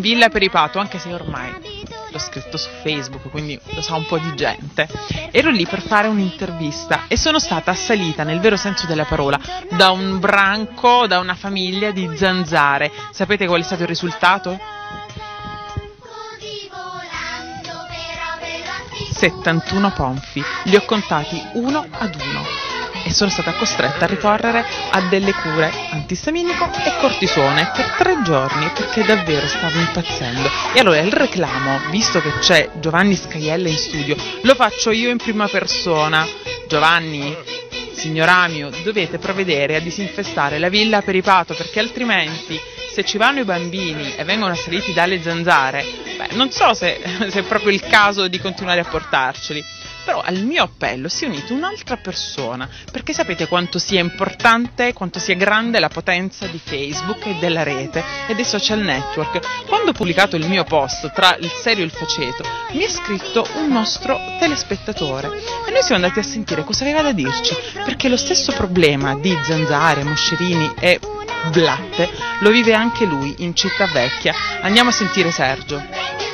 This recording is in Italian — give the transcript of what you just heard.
Villa Peripato, anche se ormai l'ho scritto su Facebook, quindi lo sa un po' di gente. Ero lì per fare un'intervista e sono stata assalita, nel vero senso della parola, da un branco, da una famiglia di zanzare. Sapete qual è stato il risultato? 71 ponfi, li ho contati uno ad uno e sono stata costretta a ricorrere a delle cure antistaminico e cortisone per 3 giorni perché davvero stavo impazzendo. E allora il reclamo, visto che c'è Giovanni Scaiella in studio, lo faccio io in prima persona. Giovanni, signor Amio, dovete provvedere a disinfestare la Villa Peripato, perché altrimenti se ci vanno i bambini e vengono assaliti dalle zanzare, non so se è proprio il caso di continuare a portarceli. Però al mio appello si è unita un'altra persona, perché sapete quanto sia importante, quanto sia grande la potenza di Facebook e della rete e dei social network. Quando ho pubblicato il mio post tra il serio e il faceto, mi è scritto un nostro telespettatore e noi siamo andati a sentire cosa aveva da dirci, perché lo stesso problema di zanzare, moscerini e blatte lo vive anche lui in Città Vecchia. Andiamo a sentire Sergio.